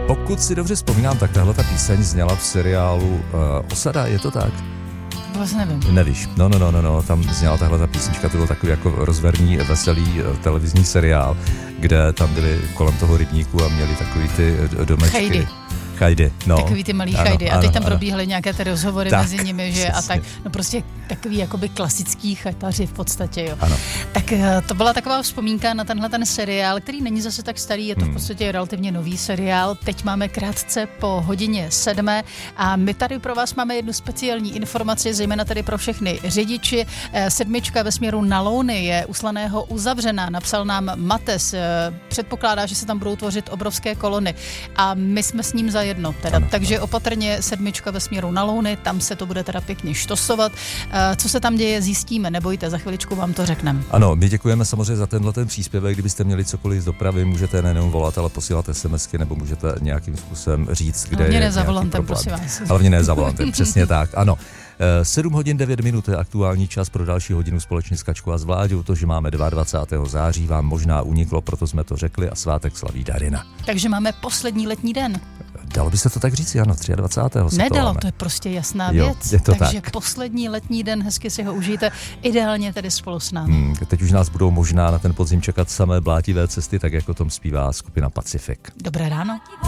Pokud si dobře vzpomínám, tak tahle ta píseň zněla v seriálu Osada, je to tak? Vůbec nevím. Nevíš. No, tam zněla tahle ta písnička, to byl takový jako rozverný, veselý televizní seriál, kde tam byli kolem toho rybníku a měli takový ty domečky. Chajdy, no. Takový ty malý chajdy. A teď tam probíhaly nějaké ty rozhovory tak, mezi nimi, že přesně. a tak. No prostě takový jakoby klasický chataři v podstatě, jo. Ano. Tak to byla taková vzpomínka na tenhle ten seriál, který není zase tak starý, je to v podstatě relativně nový seriál. Teď máme krátce po 7:00 a my tady pro vás máme jednu speciální informaci, zejména tady pro všechny řidiči. 7 ve směru na Louny je u Slaného uzavřená, napsal nám Mates. Předpokládá, že se tam budou tvořit obrovské kolony a my jsme s ním zajedno. Takže opatrně 7 ve směru na Louny, tam se to bude teda pěkně štosovat. Co se tam děje, zjistíme, nebojte, za chviličku vám to řekneme. Ano, my děkujeme samozřejmě za ten příspěvek, kdybyste měli cokoliv z dopravy, můžete nejenom volat, ale posílat SMSky, nebo můžete nějakým způsobem říct, kde hlavně je ne za nějaký volantem, problém. prosím vás. Hlavně ne za volantem, přesně tak, ano. 7:09 je aktuální čas pro další hodinu společně s Kačkou a s Vláďou. To, že máme 22. září, vám možná uniklo, proto jsme to řekli a svátek slaví Darina. Takže máme poslední letní den. Dalo by se to tak říct, ano, 23. Nedalo, to je prostě jasná věc. Je to takže tak. poslední letní den, hezky si ho užijte, ideálně tedy spolu s námi. Teď už nás budou možná na ten podzim čekat samé blátivé cesty, tak jako tom zpívá skupina Pacific. Dobré ráno.